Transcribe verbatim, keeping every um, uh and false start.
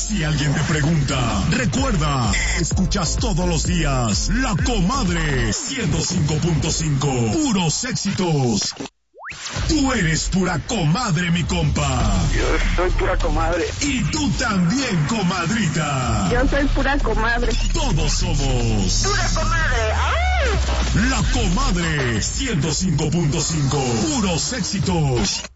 Si alguien te pregunta, recuerda, escuchas todos los días La Comadre ciento cinco punto cinco. Puros éxitos. Tú eres pura comadre, mi compa. Yo soy pura comadre. Y tú también, comadrita. Yo soy pura comadre. Todos somos Pura comadre. ¡Ay! La Comadre ciento cinco punto cinco. Puros éxitos.